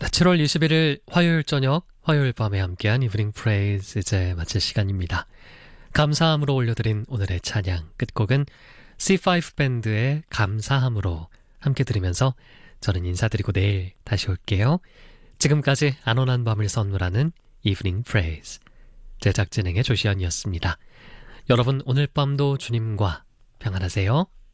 7월 21일 화요일 저녁, 화요일 밤에 함께한 이브닝 프레이즈 이제 마칠 시간입니다. 감사함으로 올려드린 오늘의 찬양 끝곡은 C5 밴드의 감사함으로 함께 들으면서 저는 인사드리고 내일 다시 올게요. 지금까지 안온한 밤을 선물하는 이브닝 프레이즈 제작 진행의 조시연이었습니다. 여러분 오늘 밤도 주님과 평안하세요.